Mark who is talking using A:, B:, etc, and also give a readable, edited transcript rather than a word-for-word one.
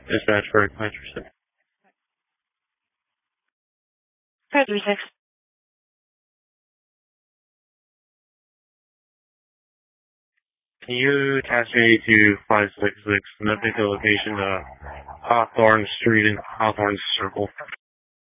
A: Dispatch for Manchester.
B: 536.
A: Can you task me to 566, nothing to location, Hawthorne Street and Hawthorne Circle?